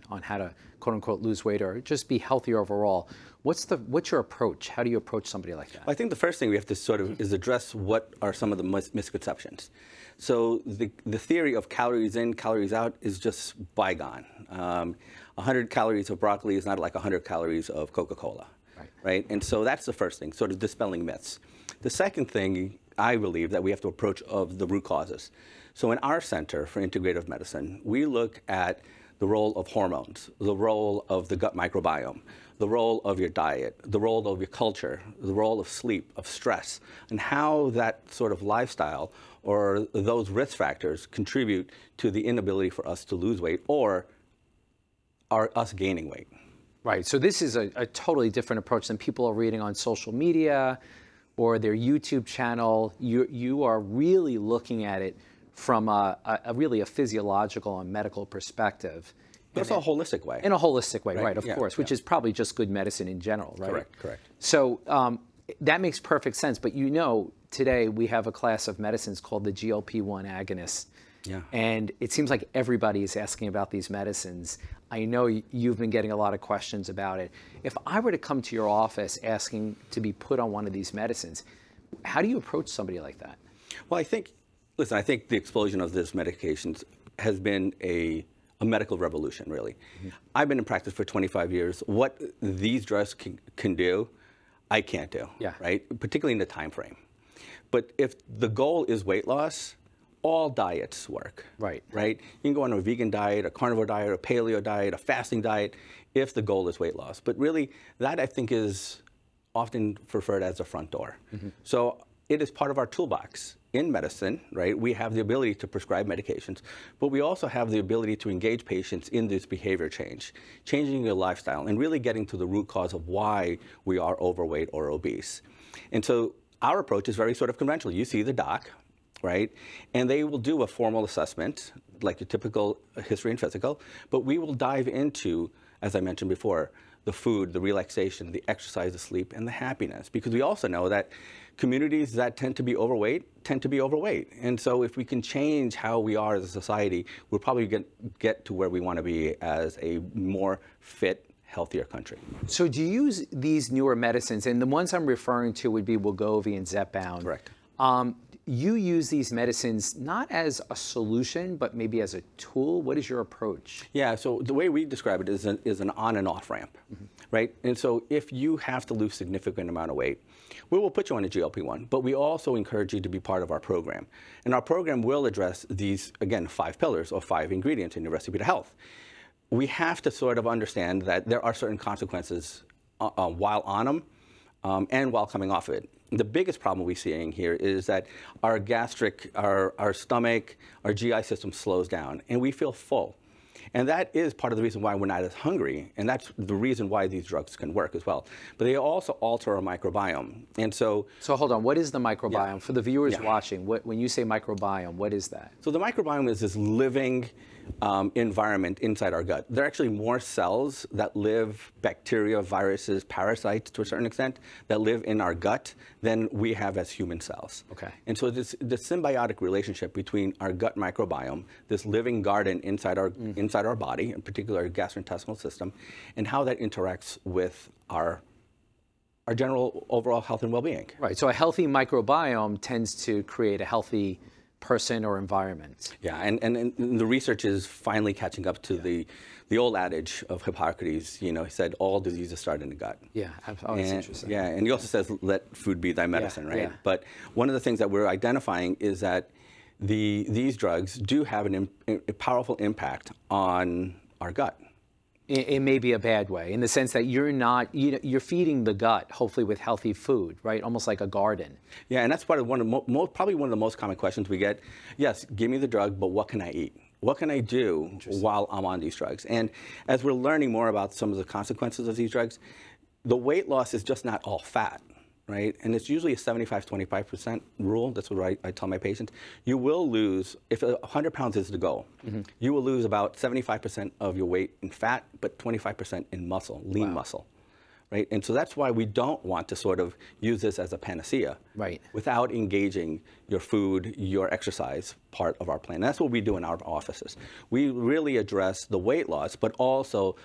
on how to quote unquote lose weight or just be healthier overall. What's your approach? How do you approach somebody like that? Well, I think the first thing we have to sort of is address what are some of the misconceptions. So the theory of calories in, calories out is just bygone. 100 calories of broccoli is not like 100 calories of Coca-Cola, right? And so that's the first thing, sort of dispelling myths. The second thing, I believe, that we have to approach of the root causes. So in our Center for Integrative Medicine, we look at the role of hormones, the role of the gut microbiome, the role of your diet, the role of your culture, the role of sleep, of stress, and how that sort of lifestyle or those risk factors contribute to the inability for us to lose weight or us gaining weight. Right, so this is a totally different approach than people are reading on social media or their YouTube channel. You are really looking at it from really a physiological and medical perspective. But it's a holistic way. In a holistic way, right, of yeah, course, which is probably just good medicine in general, right? Correct. So that makes perfect sense, but you know, today we have a class of medicines called the GLP-1 agonists. Yeah. And it seems like everybody is asking about these medicines. I know you've been getting a lot of questions about it. If I were to come to your office asking to be put on one of these medicines, how do you approach somebody like that? Well, I think the explosion of these medications has been a medical revolution, really. Mm-hmm. I've been in practice for 25 years. What these drugs can do, I can't do, right? Particularly in the time frame. But if the goal is weight loss, all diets work, right? You can go on a vegan diet, a carnivore diet, a paleo diet, a fasting diet, if the goal is weight loss. But really, that I think is often preferred as a front door. Mm-hmm. So it is part of our toolbox. In medicine, right, we have the ability to prescribe medications, but we also have the ability to engage patients in this behavior change, changing their lifestyle, and really getting to the root cause of why we are overweight or obese. And so our approach is very sort of conventional. You see the doc, right, and they will do a formal assessment, like your typical history and physical, but we will dive into, as I mentioned before, the food, the relaxation, the exercise, the sleep, and the happiness. Because we also know that communities that tend to be overweight. And so if we can change how we are as a society, we'll probably get to where we want to be as a more fit, healthier country. So do you use these newer medicines, and the ones I'm referring to would be Wegovy and Zepbound. Correct. You use these medicines not as a solution, but maybe as a tool. What is your approach? Yeah, so the way we describe it is an on and off ramp, right? And so if you have to lose significant amount of weight, we will put you on a GLP-1, but we also encourage you to be part of our program. And our program will address these, again, 5 pillars or 5 ingredients in your recipe to health. We have to sort of understand that there are certain consequences while on them and while coming off of it. The biggest problem we're seeing here is that our gastric, our stomach, our GI system slows down, and we feel full. And that is part of the reason why we're not as hungry, and that's the reason why these drugs can work as well. But they also alter our microbiome, and so... So hold on, what is the microbiome? For the viewers watching, when you say microbiome, what is that? So the microbiome is this living environment inside our gut. There are actually more cells that live, bacteria, viruses, parasites to a certain extent, that live in our gut than we have as human cells. Okay. And so this symbiotic relationship between our gut microbiome, this living garden inside our body, in particular our gastrointestinal system, and how that interacts with our general overall health and well-being. Right, so a healthy microbiome tends to create a healthy person or environment. Yeah, and the research is finally catching up to the old adage of Hippocrates. You know, he said all diseases start in the gut. Yeah, oh, that's interesting. Yeah, and he also says let food be thy medicine, right? Yeah. But one of the things that we're identifying is that these drugs do have a powerful impact on our gut. It may be a bad way, in the sense that you're feeding the gut, hopefully with healthy food, right? Almost like a garden. Yeah, and that's probably one of the most common questions we get. Yes, give me the drug, but what can I eat? What can I do while I'm on these drugs? And as we're learning more about some of the consequences of these drugs, the weight loss is just not all fat, right? And it's usually a 75-25% rule. That's what I tell my patients. You will lose, if 100 pounds is the goal, you will lose about 75% of your weight in fat, but 25% in muscle, lean muscle, right? And so that's why we don't want to sort of use this as a panacea, Right. without engaging your food, your exercise part of our plan. That's what we do in our offices. We really address the weight loss, but also